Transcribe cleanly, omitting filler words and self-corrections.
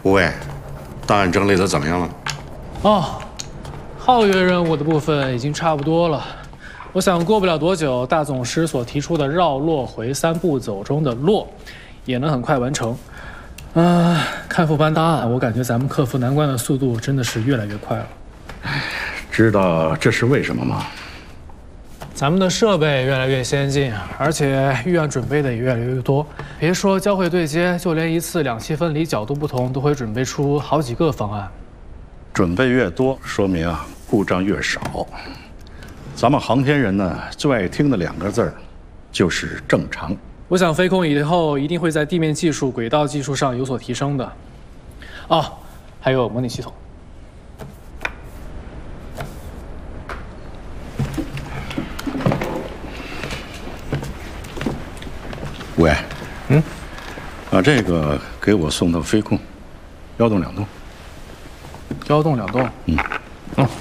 吴伟，档案整理的怎么样了？ 哦，皓月任务的部分已经差不多了。我想过不了多久，大总师所提出的绕洛回3步走中的洛，也能很快完成。看复盘档案，我感觉咱们克服难关的速度真的是越来越快了。 知道这是为什么吗？ 咱们的设备越来越先进，而且预案准备的也越来越多。别说交会对接，就连一次2期分离角度不同，都会准备出好几个方案。 准备越多，说明故障越少。咱们航天人呢，最爱听的2个字儿，就是正常。 我想飞控以后一定会在地面技术、轨道技术上有所提升的。哦，还有模拟系统。 喂，把这个给我送到飞控，1栋2栋。 1栋2栋。